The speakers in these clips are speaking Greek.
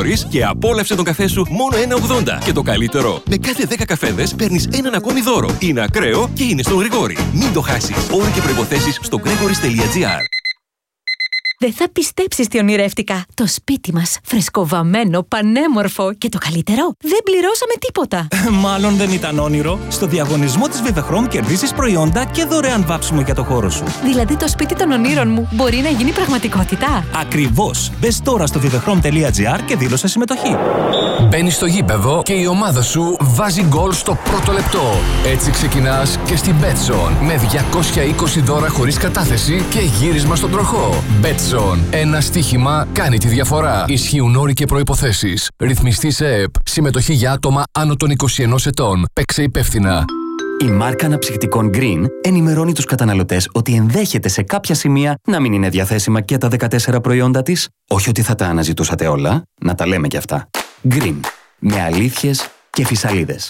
Γρηγόρης και απόλαυσε τον καφέ σου μόνο 1,80. Και το καλύτερο, με κάθε 10 καφέδες παίρνεις έναν ακόμη δώρο. Είναι ακραίο και είναι στον Γρηγόρη. Μην το χάσεις. Όροι και προϋποθέσεις στο gregoris.gr. Δεν θα πιστέψεις τι ονειρεύτηκα. Το σπίτι μας, φρεσκοβαμμένο, πανέμορφο και το καλύτερο, δεν πληρώσαμε τίποτα. Μάλλον δεν ήταν όνειρο. Στο διαγωνισμό της Vivechrome κερδίζεις προϊόντα και δωρεάν βάψιμο για το χώρο σου. Δηλαδή το σπίτι των ονείρων μου μπορεί να γίνει πραγματικότητα. Ακριβώς. Μπες τώρα στο vivechrome.gr και δήλωσε συμμετοχή. Μπαίνεις στο γήπεδο και η ομάδα σου βάζει γκολ στο πρώτο λεπτό. Έτσι ξεκινάς και στην Betson με 220 δώρα χωρίς κατάθεση και γύρισμα στον τροχό. Betson. Ένα στοίχημα κάνει τη διαφορά. Ισχύουν όροι και προϋποθέσεις. Ρυθμιστή σε ΕΕΠ. Συμμετοχή για άτομα άνω των 21 ετών. Παίξε υπεύθυνα. Η μάρκα αναψυκτικών Green ενημερώνει τους καταναλωτές ότι ενδέχεται σε κάποια σημεία να μην είναι διαθέσιμα και τα 14 προϊόντα της. Όχι ότι θα τα αναζητούσατε όλα, να τα λέμε κι αυτά. Green. Με αλήθειες και φυσαλίδες.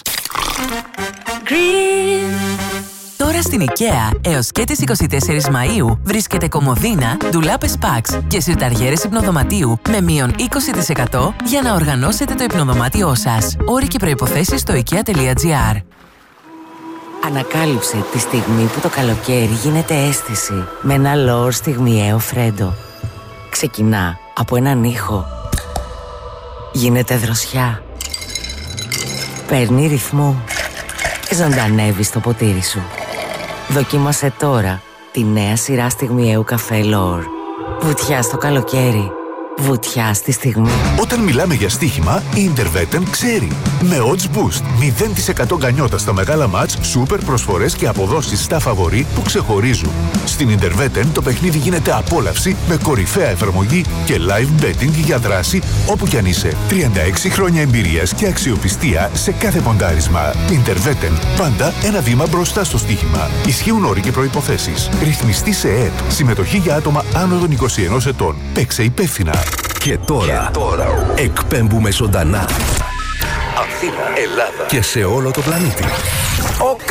Green. Τώρα στην IKEA, έως και τις 24 Μαΐου, βρίσκεται κομμωδίνα, ντουλάπες Pax και συρταριέρες υπνοδωματίου με μείον 20% για να οργανώσετε το υπνοδωμάτιό σας. Όροι και προϋποθέσεις στο ikea.gr. Ανακάλυψε τη στιγμή που το καλοκαίρι γίνεται αίσθηση με ένα λόρ στιγμιαίο φρέντο. Ξεκινά από έναν ήχο. Γίνεται δροσιά. Παίρνει ρυθμό. Ζωντανεύει στο ποτήρι σου. Δοκίμασε τώρα τη νέα σειρά στιγμιαίου καφέ L'Or. Βουτιά στο καλοκαίρι. Βουτιά στη στιγμή. Όταν μιλάμε για στοίχημα, η Intervetten ξέρει. Με odds boost, 0% γκανιότα στα μεγάλα μάτς, σούπερ προσφορές και αποδόσεις στα φαβορί που ξεχωρίζουν. Στην Intervetten το παιχνίδι γίνεται απόλαυση με κορυφαία εφαρμογή και live betting για δράση όπου κι αν είσαι. 36 χρόνια εμπειρίας και αξιοπιστία σε κάθε ποντάρισμα. Intervetten, πάντα ένα βήμα μπροστά στο στοίχημα. Ισχύουν όροι και προϋποθέσεις. Ρυθμιστή σε ΕΕΠ. Συμμετοχή για άτομα άνω των 21 ετών. Παίξε υπεύθυνα. Και τώρα εκπέμπουμε ζωντανά Αθήνα, Ελλάδα και σε όλο το πλανήτη. Οκ.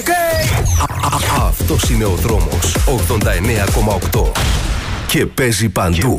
Αυτός είναι ο δρόμος 89,8 και παίζει παντού.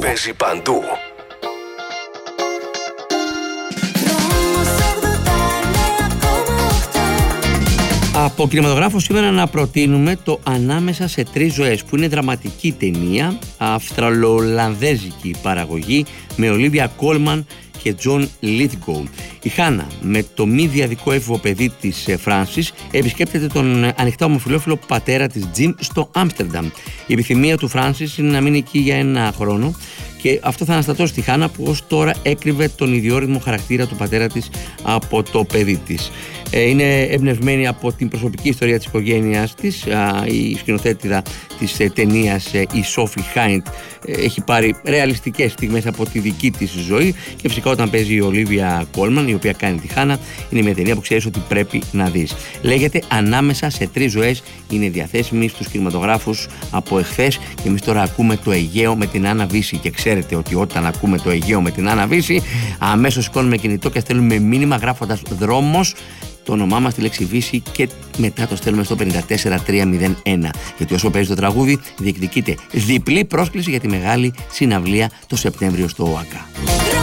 Από κινηματογράφο σήμερα να προτείνουμε το «Ανάμεσα σε τρεις ζωές», που είναι δραματική ταινία, αυστραλο-ολλανδέζικη παραγωγή με Ολίβια Κόλμαν και Τζον Λίθγκο. Η Χάνα, με το μη διαδικό έφηβο παιδί της Φράνσις, επισκέπτεται τον ανοιχτά ομοφυλόφιλο πατέρα της Τζιμ στο Άμστερνταμ. Η επιθυμία του Φράνσις είναι να μείνει εκεί για ένα χρόνο και αυτό θα αναστατώσει τη Χάνα, που ως τώρα έκρυβε τον ιδιόρυθμο χαρακτήρα του πατέρα της από το παιδί της. Είναι εμπνευσμένη από την προσωπική ιστορία της οικογένειας της. Η σκηνοθέτηδα της ταινίας, η Σόφι Χάιντ, έχει πάρει ρεαλιστικές στιγμές από τη δική της ζωή και φυσικά όταν παίζει η Ολίβια Κόλμαν, η οποία κάνει τη Χάνα, είναι μια ταινία που ξέρεις ότι πρέπει να δεις. Λέγεται «Ανάμεσα σε τρεις ζωές», είναι διαθέσιμη στους κινηματογράφους από εχθές και εμείς τώρα ακούμε το Αιγαίο με την Άννα Βύση. Και ξέρετε ότι όταν ακούμε το Αιγαίο με την Άννα Βύση, αμέσως σηκώνουμε κινητό και στέλνουμε μήνυμα γράφοντας «Δρόμος», το όνομά μας, τη λέξη Βύση, και μετά το στέλνουμε στο 54301. Γιατί όσο παίζει το τραγούδι, διεκδικείται διπλή πρόσκληση για τη μεγάλη συναυλία το Σεπτέμβριο στο ΟΑΚΑ.